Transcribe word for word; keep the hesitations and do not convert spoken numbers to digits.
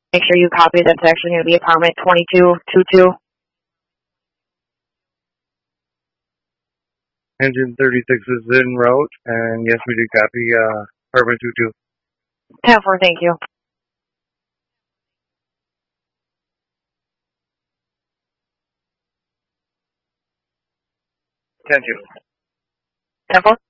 Make sure you copy that's actually going to be apartment twenty-two twenty-two. Engine thirty-six is en route, and yes, we did copy uh, apartment twenty-two. ten four, thank you. ten two. ten four.